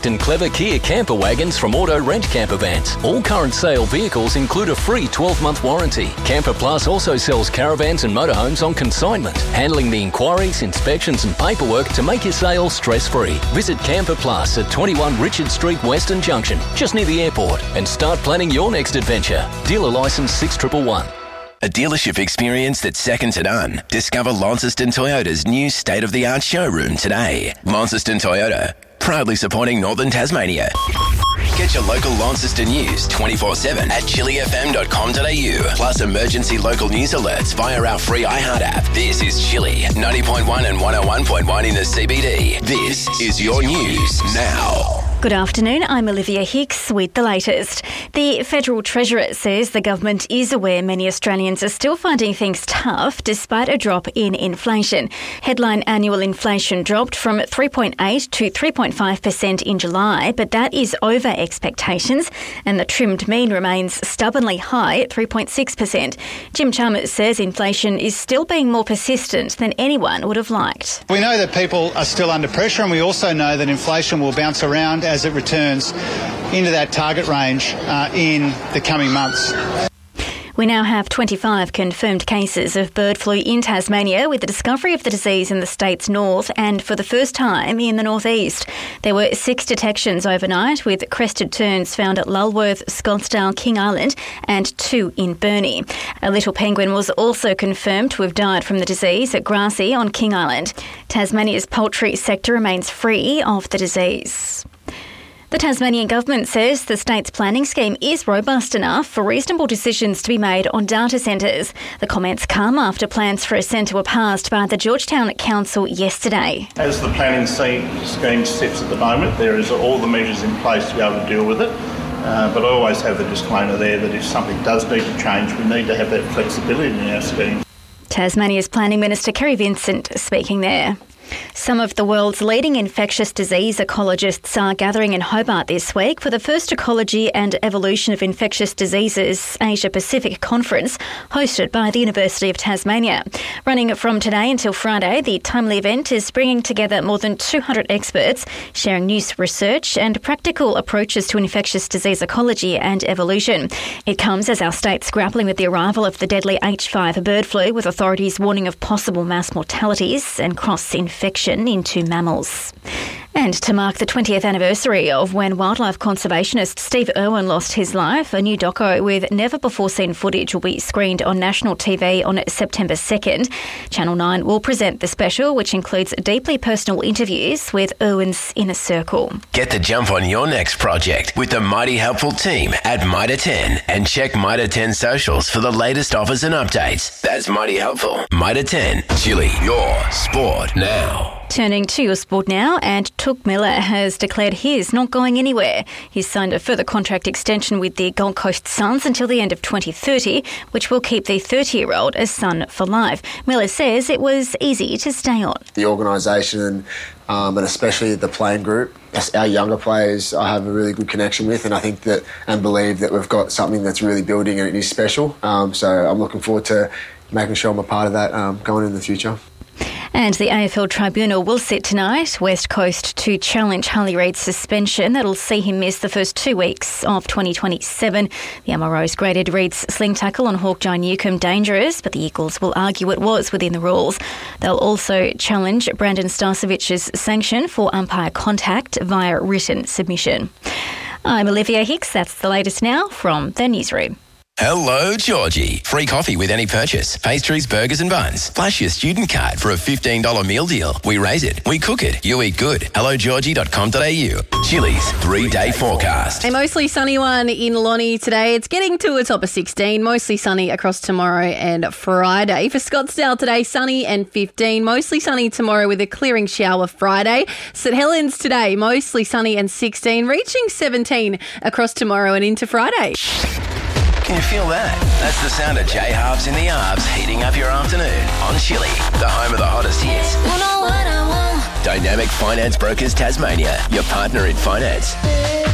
And clever Kia camper wagons from Auto Rent Camper Vans. All current sale vehicles include a free 12-month warranty. Camper Plus also sells caravans and motorhomes on consignment, handling the inquiries, inspections and paperwork to make your sale stress-free. Visit Camper Plus at 21 Richard Street, Western Junction, just near the airport, and start planning your next adventure. Dealer licence 6111. A dealership experience that's second to none. Discover Launceston Toyota's new state-of-the-art showroom today. Launceston Toyota, proudly supporting Northern Tasmania. Get your local Launceston news 24/7 at chillyfm.com.au. Plus emergency local news alerts via our free iHeart app. This is Chilly, 90.1 and 101.1 in the CBD. This is your news now. Good afternoon, I'm Olivia Hicks with the latest. The Federal Treasurer says the government is aware many Australians are still finding things tough despite a drop in inflation. Headline annual inflation dropped from 3.8 to 3.5% in July, but that is over expectations, and the trimmed mean remains stubbornly high at 3.6%. Jim Chalmers says inflation is still being more persistent than anyone would have liked. We know that people are still under pressure, and we also know that inflation will bounce around as it returns into that target range in the coming months. We now have 25 confirmed cases of bird flu in Tasmania, with the discovery of the disease in the state's north and for the first time in the northeast. There were 6 detections overnight, with crested terns found at Lulworth, Scottsdale, King Island and 2 in Burnie. A little penguin was also confirmed to have died from the disease at Grassy on King Island. Tasmania's poultry sector remains free of the disease. The Tasmanian government says the state's planning scheme is robust enough for reasonable decisions to be made on data centres. The comments come after plans for a centre were passed by the Georgetown Council yesterday. As the planning scheme sits at the moment, there is all the measures in place to be able to deal with it. But I always have the disclaimer there that if something does need to change, we need to have that flexibility in our scheme. Tasmania's Planning Minister Kerry Vincent speaking there. Some of the world's leading infectious disease ecologists are gathering in Hobart this week for the first Ecology and Evolution of Infectious Diseases Asia-Pacific Conference hosted by the University of Tasmania. Running from today until Friday, the timely event is bringing together more than 200 experts, sharing new research and practical approaches to infectious disease ecology and evolution. It comes as our state's grappling with the arrival of the deadly H5 bird flu, with authorities warning of possible mass mortalities and cross-infection into mammals. And to mark the 20th anniversary of when wildlife conservationist Steve Irwin lost his life, a new doco with never-before-seen footage will be screened on national TV on September 2nd. Channel 9 will present the special, which includes deeply personal interviews with Irwin's inner circle. Get the jump on your next project with the Mighty Helpful team at Mitre 10, and check Mitre 10 socials for the latest offers and updates. That's Mighty Helpful. Mitre 10, Chilly, your sport now. Turning to your sport now, and Touk Miller has declared he's not going anywhere. He's signed a further contract extension with the Gold Coast Suns until the end of 2030, which will keep the 30-year-old a Sun for life. Miller says it was easy to stay on. The organisation and especially the playing group, our younger players, I have a really good connection with, and I think that and believe that we've got something that's really building and it is special. So I'm looking forward to making sure I'm a part of that going into the future. And the AFL Tribunal will sit tonight, West Coast, to challenge Harley Reid's suspension. That'll see him miss the first 2 weeks of 2027. The MROs graded Reid's sling tackle on Hawkeye Newcombe dangerous, but the Eagles will argue it was within the rules. They'll also challenge Brandon Starcevic's sanction for umpire contact via written submission. I'm Olivia Hicks. That's the latest now from the newsroom. Hello, Georgie. Free coffee with any purchase. Pastries, burgers and buns. Flash your student card for a $15 meal deal. We raise it. We cook it. You eat good. HelloGeorgie.com.au. Chilly's 3-day forecast. A mostly sunny one in Lonnie today. It's getting to a top of 16. Mostly sunny across tomorrow and Friday. For Scottsdale today, sunny and 15. Mostly sunny tomorrow with a clearing shower Friday. St Helens today, mostly sunny and 16. Reaching 17 across tomorrow and into Friday. Can you feel that? That's the sound of J Harbs in the Arbs heating up your afternoon on Chilly, the home of the hottest hits. You know what I want. Dynamic Finance Brokers Tasmania, your partner in finance.